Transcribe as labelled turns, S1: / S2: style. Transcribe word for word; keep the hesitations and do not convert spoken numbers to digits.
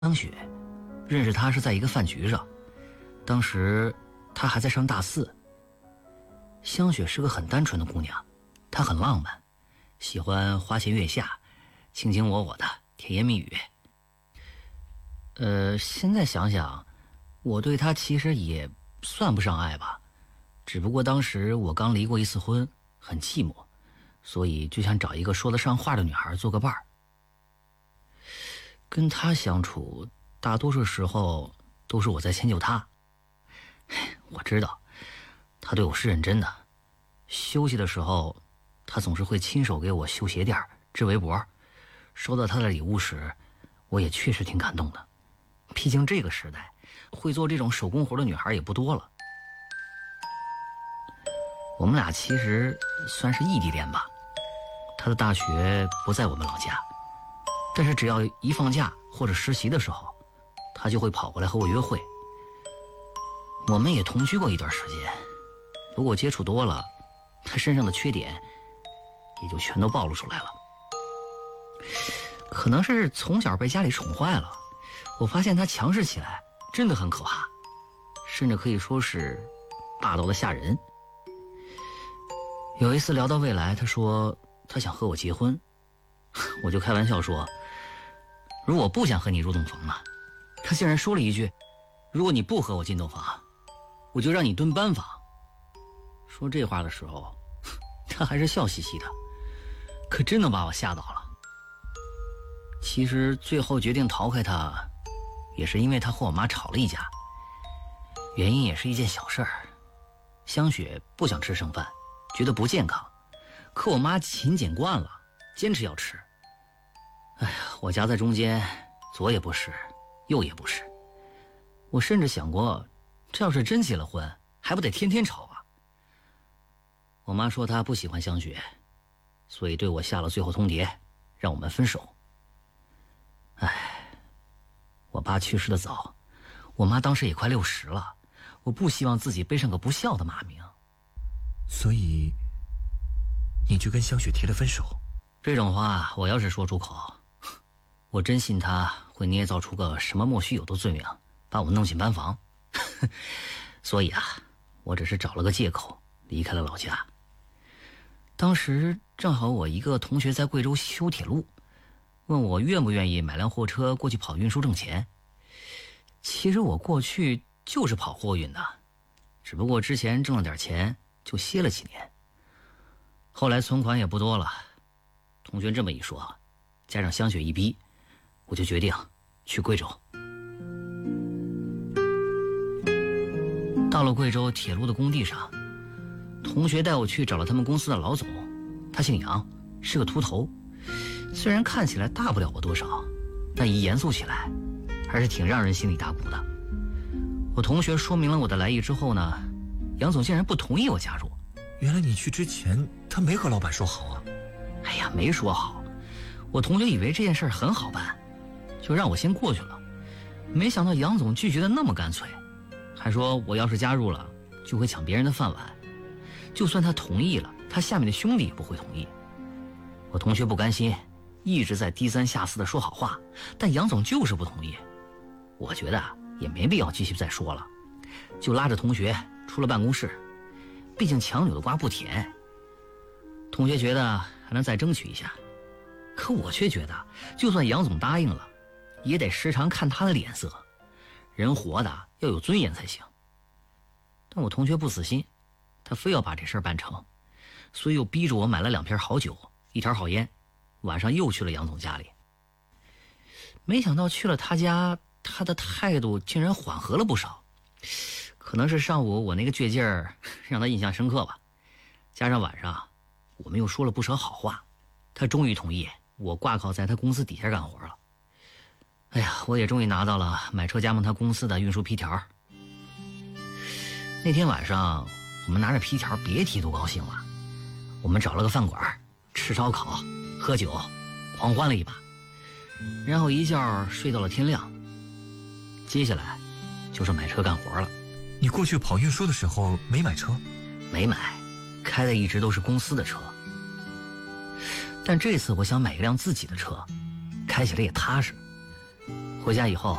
S1: 香雪，认识她是在一个饭局上，当时她还在上大四。香雪是个很单纯的姑娘，她很浪漫，喜欢花前月下，卿卿我我的甜言蜜语。呃，现在想想，我对她其实也算不上爱吧，只不过当时我刚离过一次婚，很寂寞，所以就想找一个说得上话的女孩做个伴儿。跟她相处，大多数时候都是我在迁就她。我知道，她对我是认真的。休息的时候，她总是会亲手给我修鞋垫、织围脖。收到她的礼物时，我也确实挺感动的。毕竟这个时代，会做这种手工活的女孩也不多了。我们俩其实算是异地恋吧。她的大学不在我们老家，但是只要一放假或者实习的时候，她就会跑过来和我约会。我们也同居过一段时间，不过接触多了，她身上的缺点也就全都暴露出来了。可能是从小被家里宠坏了，我发现她强势起来真的很可怕，甚至可以说是霸道的吓人。有一次聊到未来，她说她想和我结婚，我就开玩笑说，如果不想和你入洞房呢？她竟然说了一句，如果你不和我进洞房，我就让你蹲班房。说这话的时候，她还是笑嘻嘻的，可真的把我吓到了。其实最后决定逃开她，也是因为她和我妈吵了一架，原因也是一件小事儿。香雪不想吃剩饭，觉得不健康，可我妈勤俭惯了，坚持要吃。哎呀，我夹在中间，左也不是，右也不是。我甚至想过，这要是真结了婚，还不得天天吵啊。我妈说她不喜欢香雪，所以对我下了最后通牒，让我们分手。哎，我爸去世的早，我妈当时也快六十了，我不希望自己背上个不孝的骂名。
S2: 所以你就跟香雪提了分手？
S1: 这种话我要是说出口，我真信他会捏造出个什么莫须有的罪名，把我弄进班房。所以啊，我只是找了个借口离开了老家。当时正好我一个同学在贵州修铁路，问我愿不愿意买辆货车过去跑运输挣钱。其实我过去就是跑货运的，只不过之前挣了点钱就歇了几年，后来存款也不多了。同学这么一说，加上香雪一逼，我就决定去贵州。到了贵州铁路的工地上，同学带我去找了他们公司的老总，他姓杨，是个秃头，虽然看起来大不了我多少，但一严肃起来还是挺让人心里打鼓的。我同学说明了我的来意之后呢，杨总竟然不同意我加入。
S2: 原来你去之前他没和老板说好啊？
S1: 哎呀，没说好。我同学以为这件事很好办，就让我先过去了。没想到杨总拒绝的那么干脆，还说我要是加入了就会抢别人的饭碗，就算他同意了，他下面的兄弟也不会同意。我同学不甘心，一直在低三下四的说好话，但杨总就是不同意。我觉得也没必要继续再说了，就拉着同学出了办公室。毕竟强扭的瓜不甜，同学觉得还能再争取一下，可我却觉得就算杨总答应了，也得时常看他的脸色，人活的要有尊严才行。但我同学不死心，他非要把这事儿办成，所以又逼着我买了两瓶好酒，一条好烟，晚上又去了杨总家里。没想到去了他家，他的态度竟然缓和了不少。可能是上午我那个倔劲儿让他印象深刻吧，加上晚上我们又说了不少好话，他终于同意我挂靠在他公司底下干活了。哎呀，我也终于拿到了买车加盟他公司的运输批条。那天晚上我们拿着批条别提多高兴了，我们找了个饭馆吃烧烤喝酒狂欢了一把，然后一觉睡到了天亮。接下来就是买车干活了。
S2: 你过去跑运输的时候没买车？
S1: 没买，开的一直都是公司的车。但这次我想买一辆自己的车，开起来也踏实。 回家以后